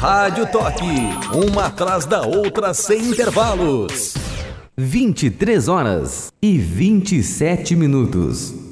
Rádio Toque, uma atrás da outra sem intervalos. 23 horas e 27 minutos.